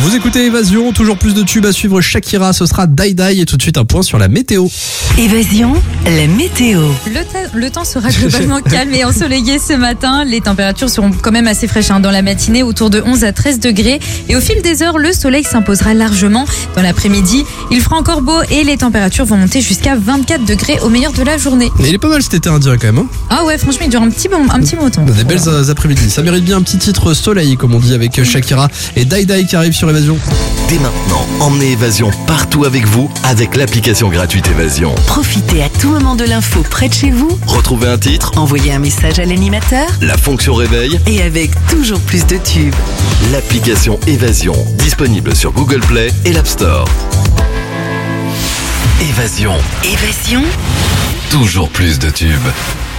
Vous écoutez Évasion, toujours plus de tubes à suivre. Shakira, ce sera Die Die et tout de suite un point sur la météo. Évasion, la météo. Le temps sera globalement calme et ensoleillé ce matin. Les températures seront quand même assez fraîches dans la matinée, autour de 11 à 13 degrés. Et au fil des heures, le soleil s'imposera largement. Dans l'après-midi, il fera encore beau et les températures vont monter jusqu'à 24 degrés au meilleur de la journée. Et il est pas mal cet été indien quand même. Hein. Ah ouais, franchement, il dure un petit moment. Des belles après-midi. Ça mérite bien un petit titre soleil, comme on dit, avec Shakira et Die Die qui arrive sur Évasion. Dès maintenant, emmenez Évasion partout avec vous avec l'application gratuite Évasion. Profitez à tout moment de l'info près de chez vous. Retrouvez un titre, Envoyez un message à l'animateur. la fonction réveil, Et avec toujours plus de tubes. l'application Évasion, disponible sur Google Play et l'App Store. Évasion, Évasion, toujours plus de tubes.